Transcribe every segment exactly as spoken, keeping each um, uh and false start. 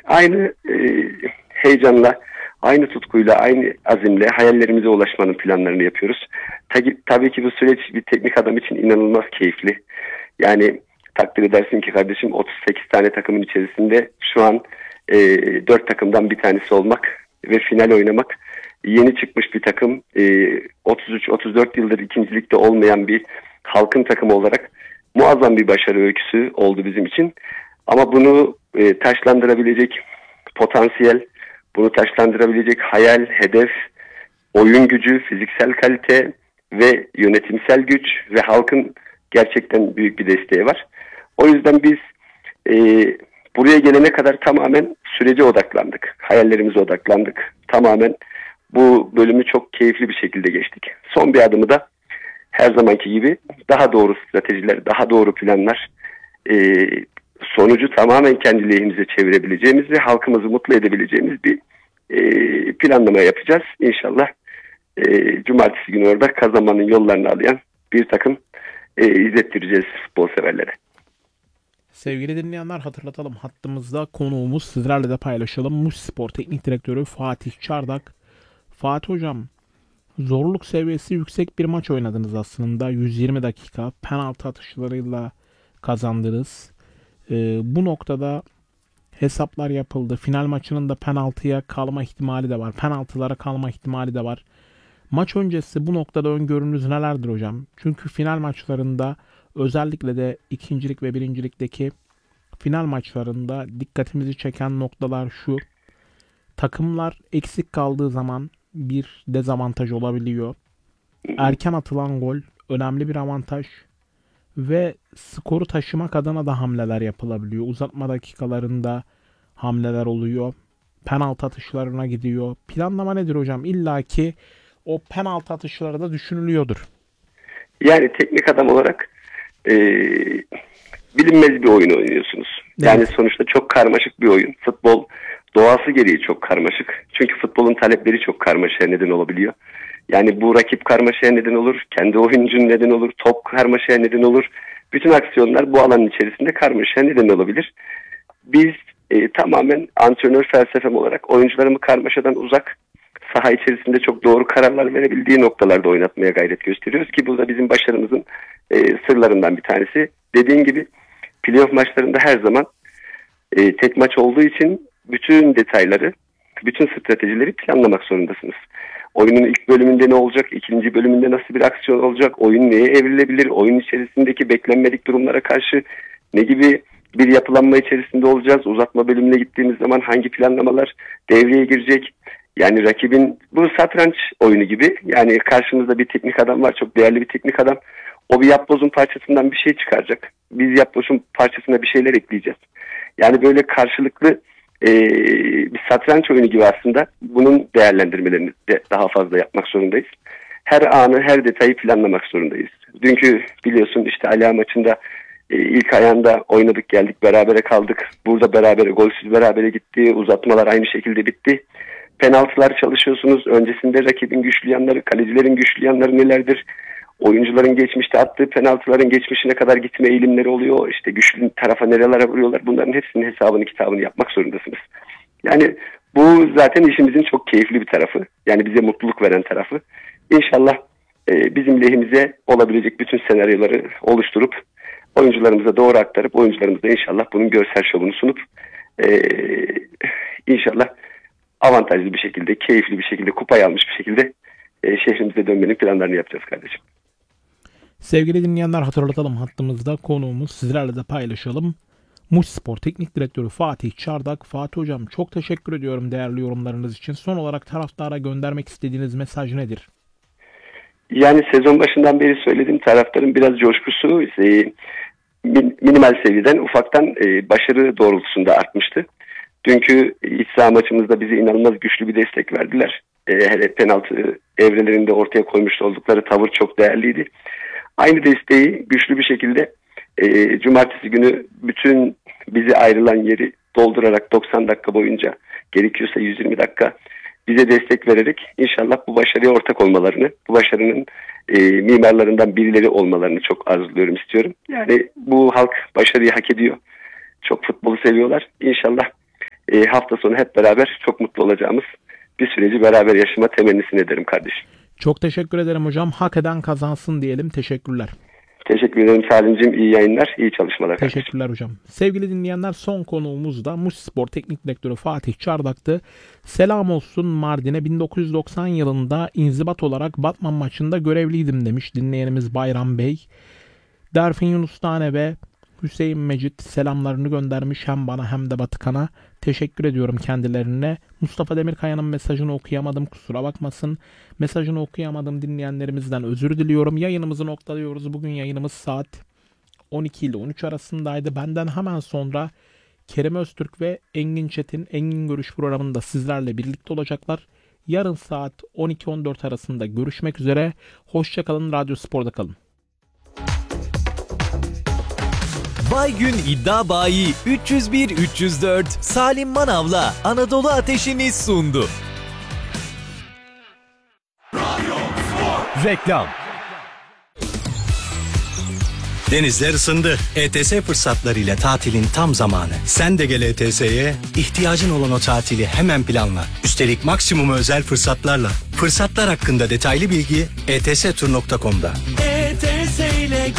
aynı e, heyecanla, aynı tutkuyla, aynı azimle hayallerimize ulaşmanın planlarını yapıyoruz. Tabii, tabii ki bu süreç bir teknik adam için inanılmaz keyifli. Yani takdir edersin ki kardeşim, otuz sekiz tane takımın içerisinde şu an e, dört takımdan bir tanesi olmak ve final oynamak. Yeni çıkmış bir takım, e, otuz üç otuz dört yıldır ikincilikte olmayan bir halkın takımı olarak muazzam bir başarı öyküsü oldu bizim için. Ama bunu e, taşlandırabilecek potansiyel, bunu taşlandırabilecek hayal, hedef, oyun gücü, fiziksel kalite ve yönetimsel güç ve halkın gerçekten büyük bir desteği var. O yüzden biz e, buraya gelene kadar tamamen sürece odaklandık. Hayallerimize odaklandık. Tamamen bu bölümü çok keyifli bir şekilde geçtik. Son bir adımı da her zamanki gibi daha doğru stratejiler, daha doğru planlar, e, sonucu tamamen kendi lehimize çevirebileceğimiz ve halkımızı mutlu edebileceğimiz bir e, planlama yapacağız. İnşallah e, cumartesi günü orada kazanmanın yollarını arayan bir takım e, izlettireceğiz futbol severlere. Sevgili dinleyenler, hatırlatalım, hattımızda konuğumuz, sizlerle de paylaşalım. Muş Spor Teknik Direktörü Fatih Çardak. Fatih Hocam, zorluk seviyesi yüksek bir maç oynadınız aslında. yüz yirmi dakika penaltı atışlarıyla kazandınız. Ee, bu noktada hesaplar yapıldı. Final maçının da penaltıya kalma ihtimali de var. Penaltılara kalma ihtimali de var. Maç öncesi bu noktada öngörünüz nelerdir hocam? Çünkü final maçlarında, özellikle de ikincilik ve birincilikteki final maçlarında dikkatimizi çeken noktalar şu: takımlar eksik kaldığı zaman bir dezavantaj olabiliyor. Erken atılan gol önemli bir avantaj ve skoru taşımak adına da hamleler yapılabiliyor. Uzatma dakikalarında hamleler oluyor. Penaltı atışlarına gidiyor. Planlama nedir hocam? İlla ki o penaltı atışları da düşünülüyordur. Yani teknik adam olarak e, bilinmez bir oyun oynuyorsunuz. Yani Evet. sonuçta çok karmaşık bir oyun. Futbol doğası gereği çok karmaşık. Çünkü futbolun talepleri çok karmaşaya neden olabiliyor. Yani bu rakip karmaşaya neden olur, kendi oyuncunun neden olur, top karmaşaya neden olur. Bütün aksiyonlar bu alanın içerisinde karmaşaya neden olabilir. Biz e, tamamen antrenör felsefem olarak oyuncularımı karmaşadan uzak, saha içerisinde çok doğru kararlar verebildiği noktalarda oynatmaya gayret gösteriyoruz ki bu da bizim başarımızın e, sırlarından bir tanesi. Dediğim gibi playoff maçlarında her zaman e, tek maç olduğu için bütün detayları, bütün stratejileri planlamak zorundasınız. Oyunun ilk bölümünde ne olacak, ikinci bölümünde nasıl bir aksiyon olacak, oyun neye evrilebilir, oyun içerisindeki beklenmedik durumlara karşı ne gibi bir yapılanma içerisinde olacağız, uzatma bölümüne gittiğimiz zaman hangi planlamalar devreye girecek. Yani rakibin, bu satranç oyunu gibi, yani karşımızda bir teknik adam var, çok değerli bir teknik adam. O bir yapbozun parçasından bir şey çıkaracak. Biz yapbozun parçasına bir şeyler ekleyeceğiz. Yani böyle karşılıklı e, bir satranç oyunu gibi aslında bunun değerlendirmelerini de daha fazla yapmak zorundayız. Her anı, her detayı planlamak zorundayız. Dünkü biliyorsun işte Ala maçında e, ilk ayağında oynadık, geldik, berabere kaldık. Burada berabere, golsüz berabere gitti. Uzatmalar aynı şekilde bitti. Penaltılar çalışıyorsunuz. Öncesinde rakibin güçlü yanları, kalecilerin güçlü yanları nelerdir? Oyuncuların geçmişte attığı penaltıların geçmişine kadar gitme eğilimleri oluyor. İşte güçlü tarafa nerelere vuruyorlar. Bunların hepsinin hesabını, kitabını yapmak zorundasınız. Yani bu zaten işimizin çok keyifli bir tarafı. Yani bize mutluluk veren tarafı. İnşallah e, bizim lehimize olabilecek bütün senaryoları oluşturup oyuncularımıza doğru aktarıp oyuncularımıza inşallah bunun görsel şovunu sunup e, inşallah avantajlı bir şekilde, keyifli bir şekilde, kupayı almış bir şekilde e, şehrimize dönmenin planlarını yapacağız kardeşim. Sevgili dinleyenler, hatırlatalım, hattımızda konuğumuz, sizlerle de paylaşalım. Muş Spor Teknik Direktörü Fatih Çardak. Fatih Hocam, çok teşekkür ediyorum değerli yorumlarınız için. Son olarak taraftara göndermek istediğiniz mesaj nedir? Yani sezon başından beri söylediğim, taraftarın biraz coşkusu e, minimal seviyeden ufaktan e, başarı doğrultusunda artmıştı. Dünkü iç saha maçımızda bize inanılmaz güçlü bir destek verdiler. E, hele penaltı evrelerinde ortaya koymuş oldukları tavır çok değerliydi. Aynı desteği güçlü bir şekilde e, cumartesi günü bütün bize ayrılan yeri doldurarak doksan dakika boyunca, gerekiyorsa yüz yirmi dakika bize destek vererek inşallah bu başarıya ortak olmalarını, bu başarının e, mimarlarından birileri olmalarını çok arzuluyorum, istiyorum. Yani bu halk başarıyı hak ediyor. Çok futbolu seviyorlar. İnşallah e, hafta sonu hep beraber çok mutlu olacağımız bir süreci beraber yaşama temennisini ederim kardeşim. Çok teşekkür ederim hocam. Hak eden kazansın diyelim. Teşekkürler. Teşekkür ederim Salim'ciğim. İyi yayınlar, iyi çalışmalar. Teşekkürler kardeşim. Hocam. Sevgili dinleyenler, son konuğumuz da Muş Spor Teknik Direktörü Fatih Çardak'tı. Selam olsun Mardin'e, bin dokuz yüz doksan yılında inzibat olarak Batman maçında görevliydim demiş dinleyenimiz Bayram Bey. Derfin Yunus Tane ve Hüseyin Mecit selamlarını göndermiş hem bana hem de Batıkan'a. Teşekkür ediyorum kendilerine. Mustafa Demirkaya'nın mesajını okuyamadım, kusura bakmasın. Mesajını okuyamadım dinleyenlerimizden özür diliyorum. Yayınımızı noktalıyoruz. Bugün yayınımız saat on iki ile on üç arasındaydı. Benden hemen sonra Kerem Öztürk ve Engin Çetin Engin Görüş programında sizlerle birlikte olacaklar. Yarın saat on iki on dört arasında görüşmek üzere. Hoşçakalın, Radyo Spor'da kalın. Baygün İddia Bayi üç yüz bir üç yüz dört Salim Manav'la Anadolu Ateşi'ni sundu. Reklam. Denizler ısındı. E T S fırsatlarıyla tatilin tam zamanı. Sen de gel E T S'ye. İhtiyacın olan o tatili hemen planla. Üstelik maksimum özel fırsatlarla. Fırsatlar hakkında detaylı bilgi e t s tur nokta com'da. E T S ile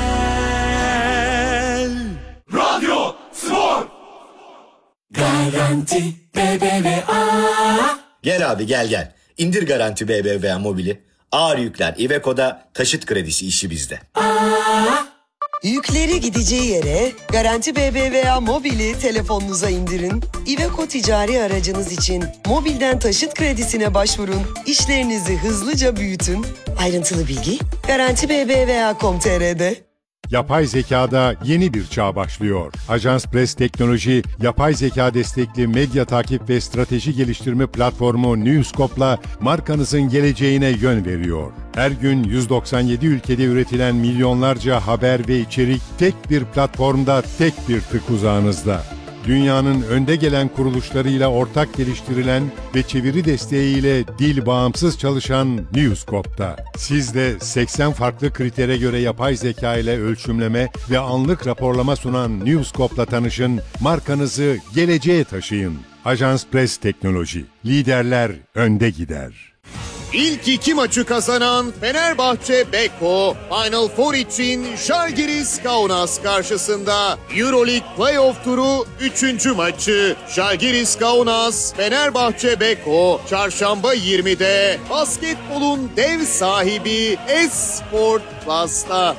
gel. Radyo Spor. Garanti B B V A. Gel abi gel gel. İndir Garanti B B V A mobili. Ağır yükler Iveco'da, taşıt kredisi işi bizde. Yükleri gideceği yere Garanti B B V A mobili telefonunuza indirin. Iveco ticari aracınız için mobilden taşıt kredisine başvurun. İşlerinizi hızlıca büyütün. Ayrıntılı bilgi garanti b b v a nokta com nokta t r'de. Yapay zekada yeni bir çağ başlıyor. Ajans Press Teknoloji, yapay zeka destekli medya takip ve strateji geliştirme platformu Newscope'la markanızın geleceğine yön veriyor. Her gün yüz doksan yedi ülkede üretilen milyonlarca haber ve içerik tek bir platformda, tek bir tık uzağınızda. Dünyanın önde gelen kuruluşlarıyla ortak geliştirilen ve çeviri desteğiyle dil bağımsız çalışan Newscope'da. Siz de seksen farklı kritere göre yapay zeka ile ölçümleme ve anlık raporlama sunan Newscope'la tanışın, markanızı geleceğe taşıyın. Ajans Press Teknoloji, liderler önde gider. İlk iki maçı kazanan Fenerbahçe Beko, Final Four için Žalgiris Kaunas karşısında. Euroleague Playoff Turu üçüncü maçı. Žalgiris Kaunas, Fenerbahçe Beko, Çarşamba yirmide basketbolun dev sahibi Esport Plus'ta.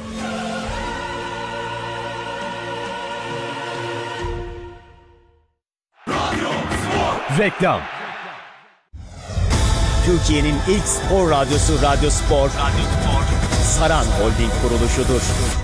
Reklam. Türkiye'nin ilk spor radyosu Radyo Spor, Radyo Spor. Saran Holding kuruluşudur.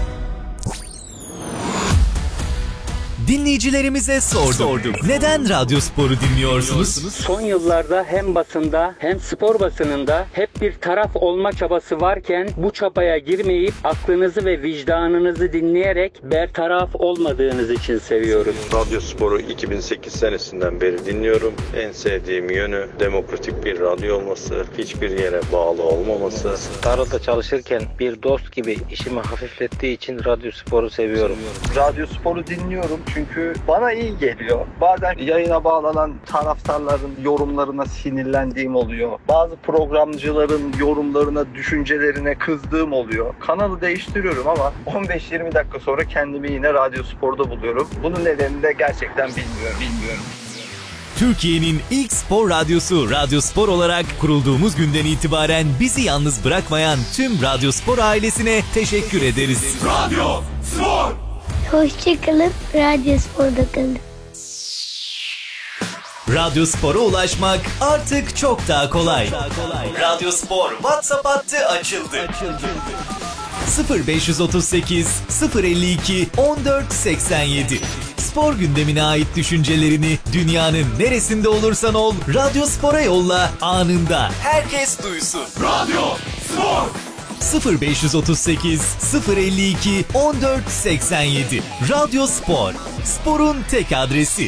Dinleyicilerimize sorduk. sorduk. Neden Radyo Spor'u dinliyorsunuz? Son yıllarda hem basında hem spor basınında hep bir taraf olma çabası varken bu çabaya girmeyip aklınızı ve vicdanınızı dinleyerek bertaraf olmadığınız için seviyoruz. Radyo Spor'u iki bin sekiz senesinden beri dinliyorum. En sevdiğim yönü demokratik bir radyo olması, hiçbir yere bağlı olmaması. Tarlada çalışırken bir dost gibi işimi hafiflettiği için Radyo Spor'u seviyorum. Radyo Spor'u dinliyorum. Çünkü bana iyi geliyor. Bazen yayına bağlanan taraftarların yorumlarına sinirlendiğim oluyor. Bazı programcıların yorumlarına, düşüncelerine kızdığım oluyor. Kanalı değiştiriyorum ama on beş yirmi dakika sonra kendimi yine Radyo Spor'da buluyorum. Bunun nedenini de gerçekten bilmiyorum. bilmiyorum. Türkiye'nin ilk spor radyosu Radyo Spor olarak kurulduğumuz günden itibaren bizi yalnız bırakmayan tüm Radyo Spor ailesine teşekkür ederiz. Radyo Spor. Hoşçakalın, Radyo Spor'da kalın. Radyo Spor'a ulaşmak artık çok daha kolay. Radyo Spor WhatsApp hattı açıldı. sıfır beş otuz sekiz sıfır elli iki on dört seksen yedi. Spor gündemine ait düşüncelerini dünyanın neresinde olursan ol Radyo Spor'a yolla, anında herkes duysun. Radyo Spor. sıfır beş otuz sekiz sıfır elli iki on dört seksen yedi. Radyo Spor, sporun tek adresi.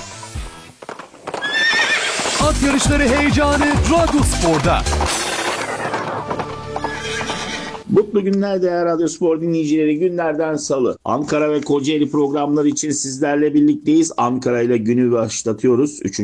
At yarışları heyecanı Radyo Spor'da. Mutlu günler değerli Radyo Spor dinleyicileri. Günlerden salı. Ankara ve Kocaeli programları için sizlerle birlikteyiz. Ankara ile günü başlatıyoruz.